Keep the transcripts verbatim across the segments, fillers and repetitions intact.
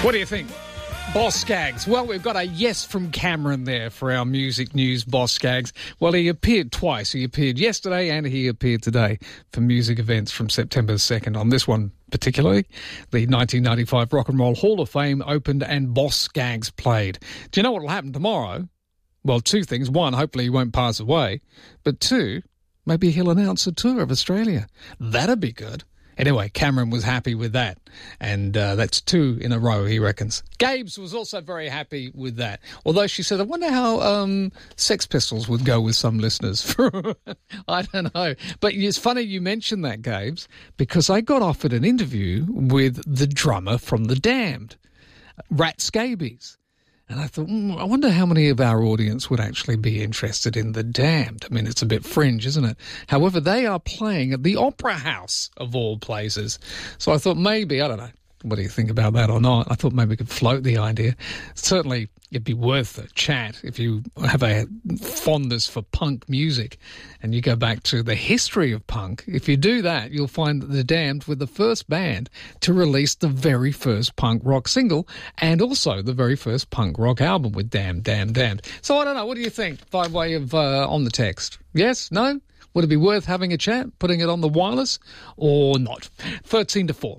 What do you think? Boss Skaggs. Well, we've got a yes from Cameron there for our music news, Boss Skaggs. Well, he appeared twice. He appeared yesterday and he appeared today for music events from September second. On this one particularly, the nineteen ninety-five Rock and Roll Hall of Fame opened and Boss Skaggs played. Do you know what will happen tomorrow? Well, two things. One, hopefully he won't pass away. But two, maybe he'll announce a tour of Australia. That'd be good. Anyway, Cameron was happy with that, and uh, that's two in a row, he reckons. Gabes was also very happy with that, although she said, I wonder how um, Sex Pistols would go with some listeners. I don't know. But it's funny you mentioned that, Gabes, because I got offered an interview with the drummer from The Damned, Rat Scabies. And I thought, mm, I wonder how many of our audience would actually be interested in The Damned. I mean, it's a bit fringe, isn't it? However, they are playing at the Opera House, of all places. So I thought maybe, I don't know, what do you think about that or not? I thought maybe we could float the idea. Certainly, it'd be worth a chat if you have a fondness for punk music and you go back to the history of punk. If you do that, you'll find that The Damned were the first band to release the very first punk rock single and also the very first punk rock album with Damned, Damned, Damned. So I don't know, what do you think by way of uh, on the text? Yes? No? Would it be worth having a chat, putting it on the wireless or not? thirteen to four.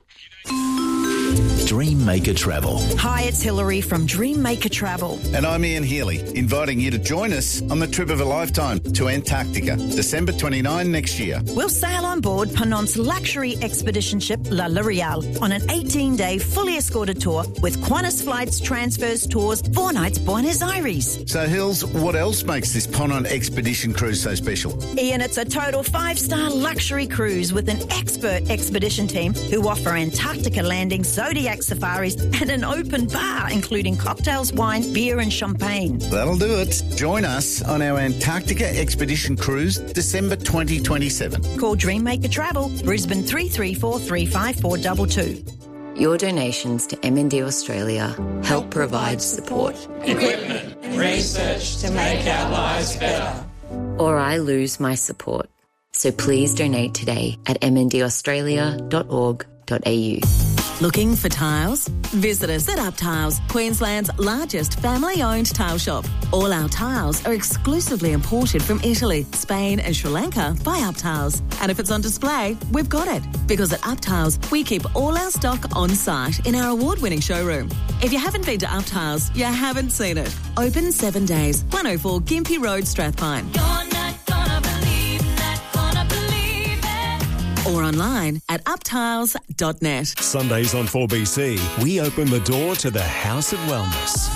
Dream Maker Travel. Hi, it's Hilary from Dream Maker Travel. And I'm Ian Healy, inviting you to join us on the trip of a lifetime to Antarctica, December twenty-ninth next year. We'll sail on board Penant's luxury expedition ship La L'Oreal on an eighteen-day fully escorted tour with Qantas Flights, Transfers, Tours, four nights Buenos Aires. So, Hills, what else makes this Ponant expedition cruise so special? Ian, it's a total five-star luxury cruise with an expert expedition team who offer Antarctica landings, Zodiac safaris and an open bar, including cocktails, wine, beer and champagne. That'll do it. Join us on our Antarctica Expedition Cruise, December twenty twenty-seven. Call Dream Maker Travel, Brisbane three three four, three five four two two. Your donations to M and D Australia help provide support, equipment, research to make our lives better. Or I lose my support. So please donate today at m n d australia dot org dot a u. Looking for tiles? Visit us at Up Tiles, Queensland's largest family-owned tile shop. All our tiles are exclusively imported from Italy, Spain and Sri Lanka by Up Tiles. And if it's on display, we've got it. Because at Up Tiles, we keep all our stock on site in our award-winning showroom. If you haven't been to Up Tiles, you haven't seen it. Open seven days, one oh four Gympie Road, Strathpine. You're not gonna believe, not gonna believe it. Or online at up tiles dot net. Sundays on four B C, we open the door to the House of Wellness.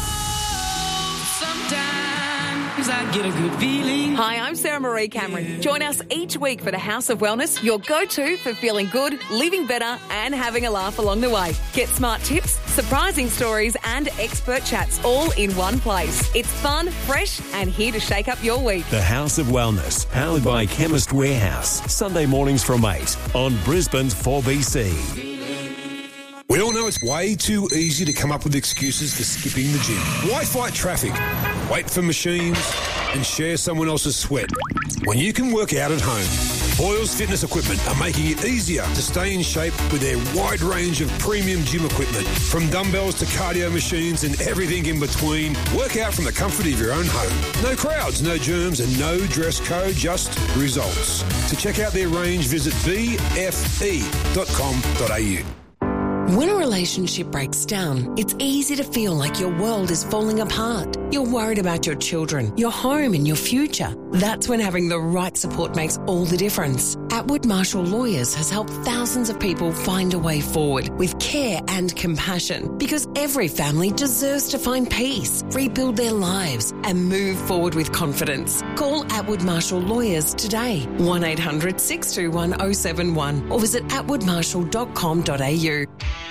Sometimes I get a good feeling. Hi, I'm Sarah Marie Cameron. Join us each week for the House of Wellness, your go-to for feeling good, living better and having a laugh along the way. Get smart tips, surprising stories and expert chats all in one place. It's fun, fresh and here to shake up your week. The House of Wellness, powered by Chemist Warehouse. Sunday mornings from eight on Brisbane's four B C. We all know it's way too easy to come up with excuses for skipping the gym. Why fight traffic, wait for machines, and share someone else's sweat when you can work out at home? Boyles Fitness Equipment are making it easier to stay in shape with their wide range of premium gym equipment. From dumbbells to cardio machines and everything in between, work out from the comfort of your own home. No crowds, no germs, and no dress code, just results. To check out their range, visit b f e dot com dot a u. When a relationship breaks down, it's easy to feel like your world is falling apart. You're worried about your children, your home and your future. That's when having the right support makes all the difference. Atwood Marshall Lawyers has helped thousands of people find a way forward with care and compassion, because every family deserves to find peace, rebuild their lives and move forward with confidence. Call Atwood Marshall Lawyers today, one eight hundred six two one oh seven one, or visit atwood marshall dot com dot a u.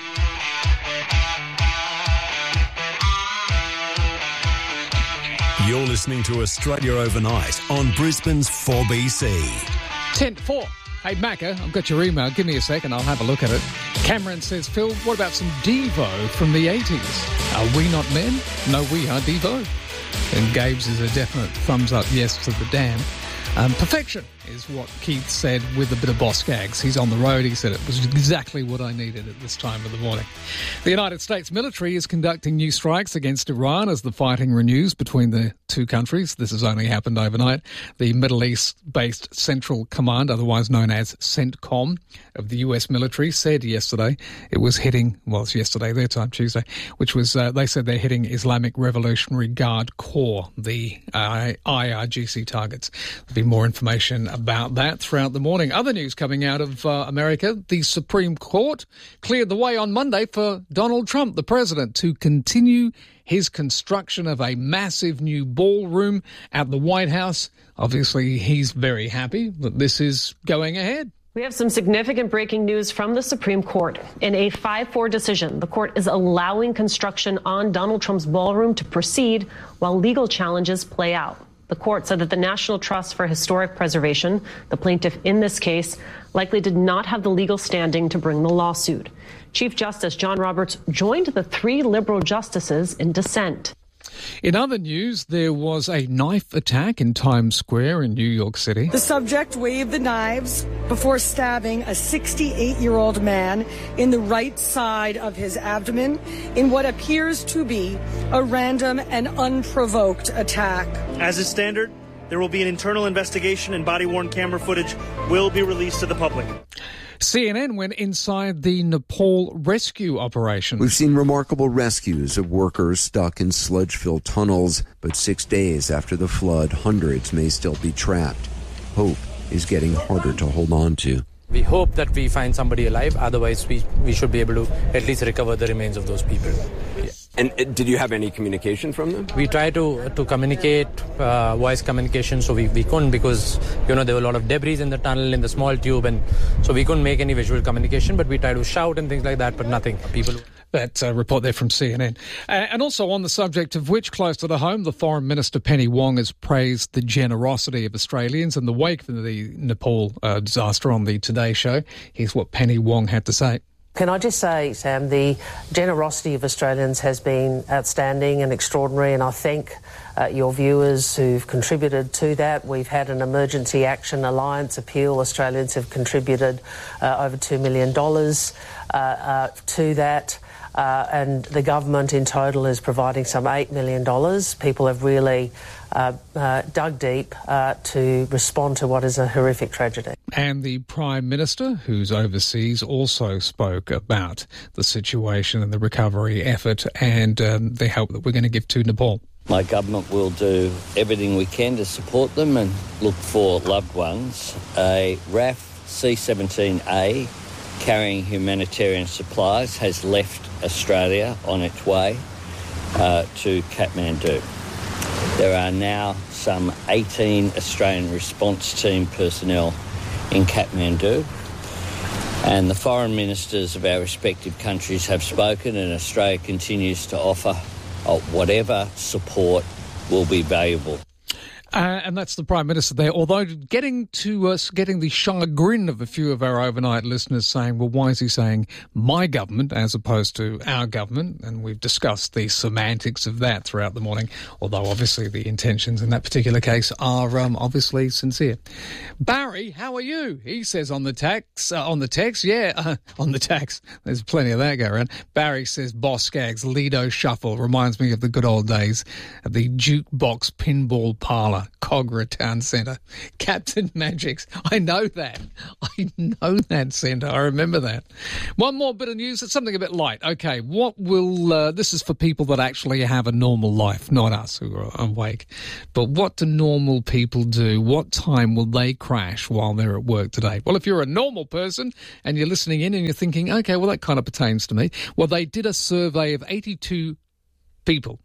You're listening to Australia Overnight on Brisbane's four B C. ten to four. Hey, Macca, I've got your email. Give me a second. I'll have a look at it. Cameron says, Phil, what about some Devo from the eighties? Are we not men? No, we are Devo. And Gabe's is a definite thumbs up yes to the Damned. Um, Perfection is what Keith said with a bit of Boss Gags. He's on the road. He said it was exactly what I needed at this time of the morning. The United States military is conducting new strikes against Iran as the fighting renews between the two countries. This has only happened overnight. The Middle East-based Central Command, otherwise known as CENTCOM, of the U S military said yesterday it was hitting, well, it's yesterday, their time, Tuesday, which was, uh, they said they're hitting Islamic Revolutionary Guard Corps, the uh, I R G C targets. There'll be more information about that throughout the morning. Other news coming out of uh, America, the Supreme Court cleared the way on Monday for Donald Trump, the president, to continue his construction of a massive new ballroom at the White House. Obviously, he's very happy that this is going ahead. We have some significant breaking news from the Supreme Court. In a five four decision, the court is allowing construction on Donald Trump's ballroom to proceed while legal challenges play out. The court said that the National Trust for Historic Preservation, the plaintiff in this case, likely did not have the legal standing to bring the lawsuit. Chief Justice John Roberts joined the three Liberal justices in dissent. In other news, there was a knife attack in Times Square in New York City. The subject waved the knives before stabbing a sixty-eight-year-old man in the right side of his abdomen in what appears to be a random and unprovoked attack. As is standard, there will be an internal investigation and body-worn camera footage will be released to the public. C N N went inside the Nepal rescue operation. We've seen remarkable rescues of workers stuck in sludge-filled tunnels, but six days after the flood, hundreds may still be trapped. Hope is getting harder to hold on to. We hope that we find somebody alive, otherwise we, we should be able to at least recover the remains of those people. Yeah. And uh, did you have any communication from them? We tried to to communicate, uh, voice communication, so we, we couldn't because, you know, there were a lot of debris in the tunnel, in the small tube, and so we couldn't make any visual communication, but we tried to shout and things like that, but nothing. People... That uh, report there from C N N. Uh, and also on the subject of which, close to the home, the Foreign Minister Penny Wong has praised the generosity of Australians in the wake of the Nepal uh, disaster on the Today Show. Here's what Penny Wong had to say. Can I just say, Sam, the generosity of Australians has been outstanding and extraordinary, and I thank uh, your viewers who've contributed to that. We've had an Emergency Action Alliance appeal. Australians have contributed uh, over two million dollars uh, uh, to that. Uh, and the government in total is providing some eight million dollars. People have really uh, uh, dug deep uh, to respond to what is a horrific tragedy. And the Prime Minister, who's overseas, also spoke about the situation and the recovery effort and um, the help that we're going to give to Nepal. My government will do everything we can to support them and look for loved ones. A R A F C seventeen A carrying humanitarian supplies has left Australia on its way uh, to Kathmandu. There are now some eighteen Australian response team personnel in Kathmandu, and the foreign ministers of our respective countries have spoken, and Australia continues to offer uh, whatever support will be valuable. Uh, and that's the Prime Minister there, although getting to us, getting the chagrin of a few of our overnight listeners saying, well, why is he saying my government as opposed to our government? And we've discussed the semantics of that throughout the morning, although obviously the intentions in that particular case are um, obviously sincere. Barry, how are you? He says on the text, uh, on the text, yeah, uh, on the text. There's plenty of that go around. Barry says, Boss Gags, Lido Shuffle reminds me of the good old days at the Jukebox Pinball Parlour, Cogra Town Centre. Captain Magic's. I know that. I know that centre. I remember that. One more bit of news. It's something a bit light. Okay, what will... Uh, this is for people that actually have a normal life, not us who are awake. But what do normal people do? What time will they crash while they're at work today? Well, if you're a normal person and you're listening in and you're thinking, okay, well, that kind of pertains to me. Well, they did a survey of eighty-two people.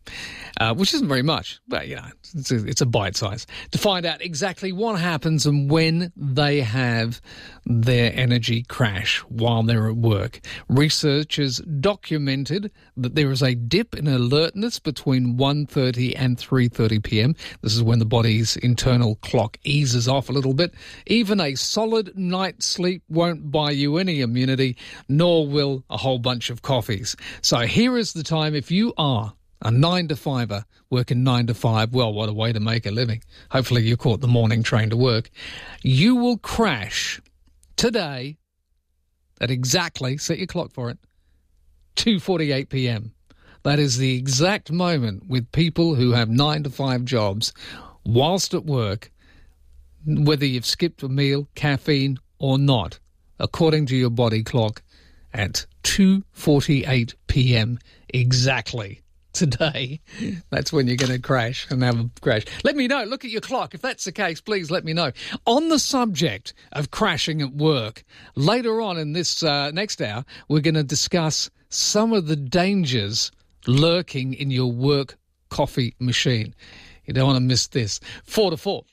Uh, which isn't very much, but, you know, it's a, it's a bite size, to find out exactly what happens and when they have their energy crash while they're at work. Researchers documented that there is a dip in alertness between one thirty and three thirty p.m. This is when the body's internal clock eases off a little bit. Even a solid night's sleep won't buy you any immunity, nor will a whole bunch of coffees. So here is the time if you are a nine to fiver, working nine to five. Well, what a way to make a living. Hopefully you caught the morning train to work. You will crash today at exactly, set your clock for it, two forty-eight p.m. That is the exact moment with people who have nine to five jobs whilst at work, whether you've skipped a meal, caffeine or not, according to your body clock, at two forty-eight p.m. exactly today. That's when you're going to crash and have a crash. Let me know. Look at your clock. If that's the case, please let me know. On the subject of crashing at work, later on in this uh, next hour, we're going to discuss some of the dangers lurking in your work coffee machine. You don't want to miss this. Four to four.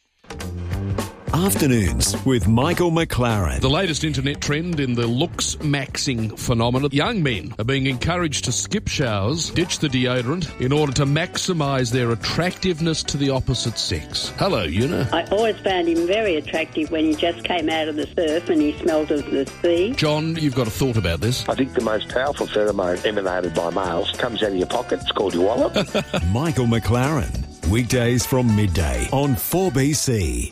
Afternoons with Michael McLaren. The latest internet trend in the looks maxing phenomenon. Young men are being encouraged to skip showers, ditch the deodorant, in order to maximise their attractiveness to the opposite sex. Hello, Una. I always found him very attractive when he just came out of the surf and he smelled of the sea. John, you've got a thought about this. I think the most powerful pheromone emanated by males comes out of your pocket. It's called your wallet. Michael McLaren. Weekdays from midday on four B C.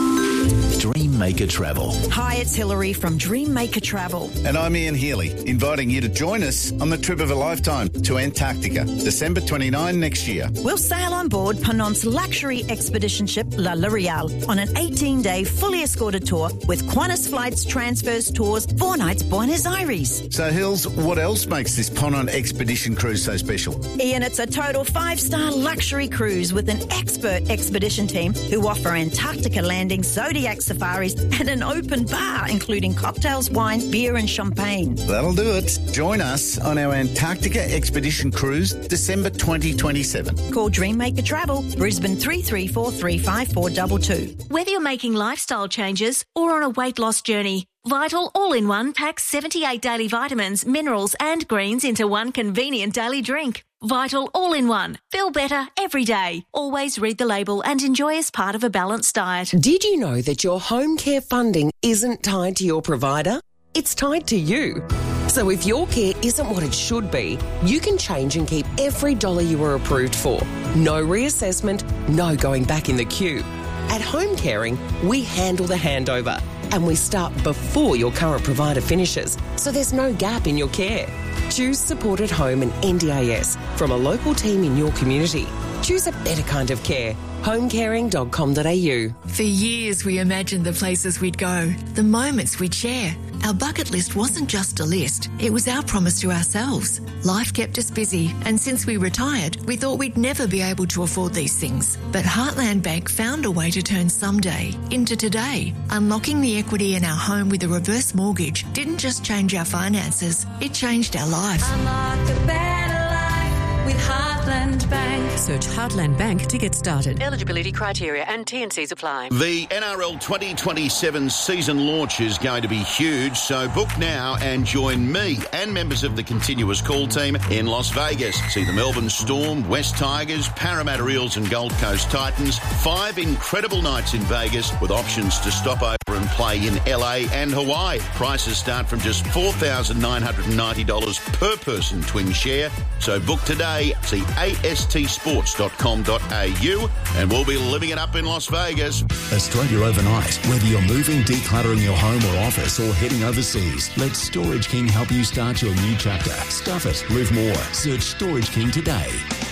Dream Maker Travel. Hi, it's Hilary from Dream Maker Travel. And I'm Ian Healy, inviting you to join us on the trip of a lifetime to Antarctica, December twenty-ninth next year. We'll sail on board Ponant's luxury expedition ship La L'Oreal on an eighteen-day fully escorted tour with Qantas flights, transfers, tours, four nights Buenos Aires. So, Hills, what else makes this Ponant expedition cruise so special? Ian, it's a total five-star luxury cruise with an expert expedition team who offer Antarctica landings, Zodiac safaris and an open bar including cocktails, wine, beer and champagne. That'll do it. Join us on our Antarctica expedition cruise December twenty twenty-seven. Call Dream Maker Travel, Brisbane three three four, three five four two two. Whether you're making lifestyle changes or on a weight loss journey, Vital All-in-One packs seventy-eight daily vitamins, minerals and greens into one convenient daily drink. Vital All-in-One. Feel better every day. Always read the label and enjoy as part of a balanced diet. Did you know that your home care funding isn't tied to your provider? It's tied to you. So if your care isn't what it should be, you can change and keep every dollar you were approved for. No reassessment, no going back in the queue. At Home Caring, we handle the handover and we start before your current provider finishes, so there's no gap in your care. Choose Support at Home and N D A S from a local team in your community. Choose a better kind of care. home caring dot com dot a u. For years, we imagined the places we'd go, the moments we'd share. Our bucket list wasn't just a list, it was our promise to ourselves. Life kept us busy, and since we retired, we thought we'd never be able to afford these things. But Heartland Bank found a way to turn someday into today. Unlocking the equity in our home with a reverse mortgage didn't just change our finances, it changed our life. Unlock a better life with Heartland Bank. Search Heartland Bank to get started. Eligibility criteria and T and Cs apply. The N R L twenty twenty-seven season launch is going to be huge, so book now and join me and members of the continuous call team in Las Vegas. See the Melbourne Storm, West Tigers, Parramatta Eels and Gold Coast Titans. Five incredible nights in Vegas with options to stop over and play in L A and Hawaii. Prices start from just four thousand nine hundred ninety dollars per person twin share. So book today. See A S T sports dot com dot a u and we'll be living it up in Las Vegas. Australia overnight. Whether you're moving, decluttering your home or office or heading overseas, let Storage King help you start your new chapter. Stuff it. Live more. Search Storage King today.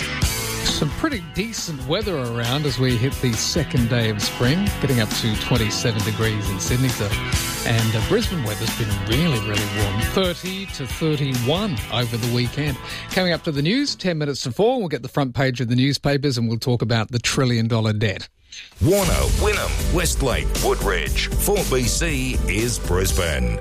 Some pretty decent weather around as we hit the second day of spring, getting up to twenty-seven degrees in Sydney. So, and uh, Brisbane weather's been really, really warm, thirty to thirty-one over the weekend. Coming up to the news, ten minutes to four, we'll get the front page of the newspapers and we'll talk about the trillion dollar debt. Warner, Wynnum, Westlake, Woodridge, four B C is Brisbane.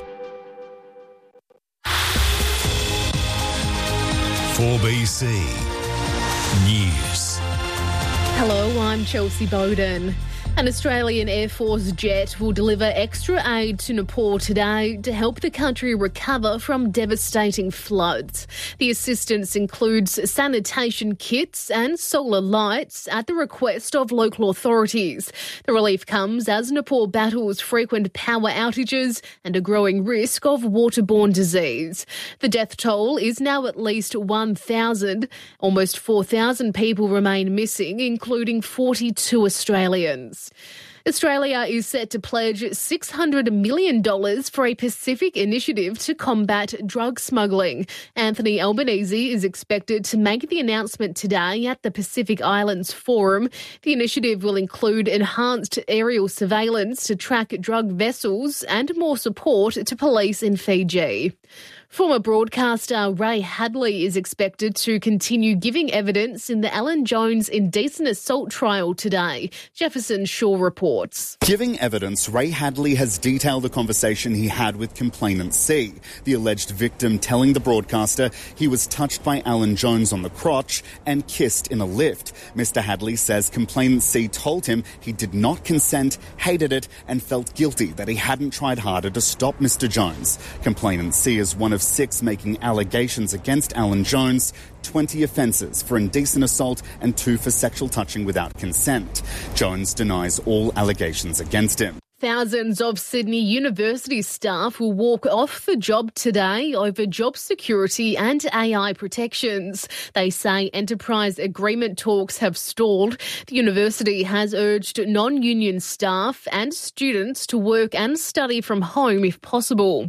four B C News. Hello, I'm Chelsea Bowden. An Australian Air Force jet will deliver extra aid to Nepal today to help the country recover from devastating floods. The assistance includes sanitation kits and solar lights at the request of local authorities. The relief comes as Nepal battles frequent power outages and a growing risk of waterborne disease. The death toll is now at least one thousand. Almost four thousand people remain missing, including forty-two Australians. Australia is set to pledge six hundred million dollars for a Pacific initiative to combat drug smuggling. Anthony Albanese is expected to make the announcement today at the Pacific Islands Forum. The initiative will include enhanced aerial surveillance to track drug vessels and more support to police in Fiji. Former broadcaster Ray Hadley is expected to continue giving evidence in the Alan Jones indecent assault trial today. Jefferson Shaw reports. Giving evidence, Ray Hadley has detailed the conversation he had with complainant C, the alleged victim telling the broadcaster he was touched by Alan Jones on the crotch and kissed in a lift. Mister Hadley says complainant C told him he did not consent, hated it and felt guilty that he hadn't tried harder to stop Mister Jones. Complainant C is one of six making allegations against Alan Jones, twenty offences for indecent assault and two for sexual touching without consent. Jones denies all allegations against him. Thousands of Sydney University staff will walk off the job today over job security and A I protections. They say enterprise agreement talks have stalled. The university has urged non-union staff and students to work and study from home if possible.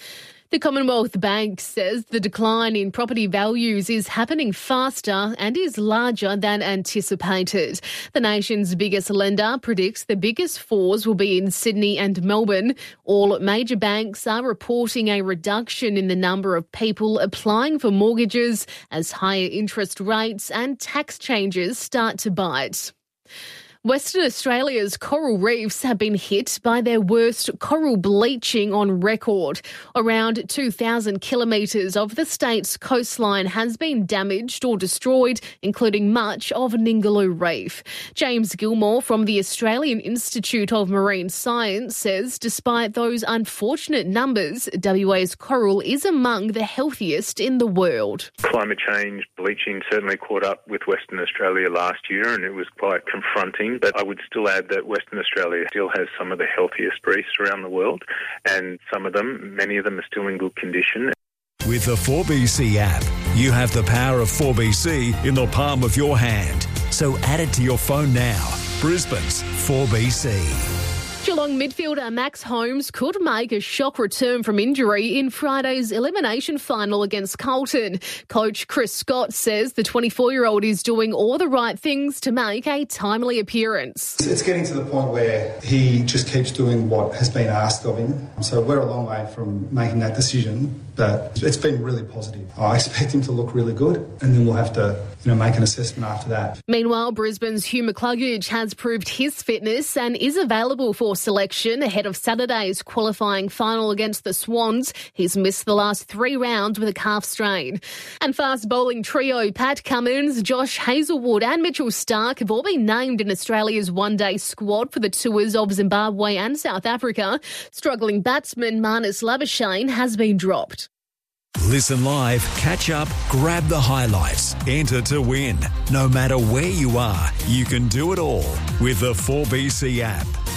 The Commonwealth Bank says the decline in property values is happening faster and is larger than anticipated. The nation's biggest lender predicts the biggest falls will be in Sydney and Melbourne. All major banks are reporting a reduction in the number of people applying for mortgages as higher interest rates and tax changes start to bite. Western Australia's coral reefs have been hit by their worst coral bleaching on record. Around two thousand kilometres of the state's coastline has been damaged or destroyed, including much of Ningaloo Reef. James Gilmore from the Australian Institute of Marine Science says despite those unfortunate numbers, W A's coral is among the healthiest in the world. Climate change, bleaching certainly caught up with Western Australia last year and it was quite confronting. But I would still add that Western Australia still has some of the healthiest reefs around the world, and some of them, many of them are still in good condition. With the four B C app, you have the power of four B C in the palm of your hand. So add it to your phone now. Brisbane's four B C. Geelong midfielder Max Holmes could make a shock return from injury in Friday's elimination final against Carlton. Coach Chris Scott says the twenty-four-year-old is doing all the right things to make a timely appearance. It's getting to the point where he just keeps doing what has been asked of him. So we're a long way from making that decision, but it's been really positive. I expect him to look really good, and then we'll have to, you know, make an assessment after that. Meanwhile, Brisbane's Hugh McCluggage has proved his fitness and is available for selection ahead of Saturday's qualifying final against the Swans. He's missed the last three rounds with a calf strain. And fast bowling trio Pat Cummins, Josh Hazelwood and Mitchell Starc have all been named in Australia's one-day squad for the tours of Zimbabwe and South Africa. Struggling batsman Marnus Labuschagne has been dropped. Listen live, catch up, grab the highlights, enter to win. No matter where you are, you can do it all with the four B C app.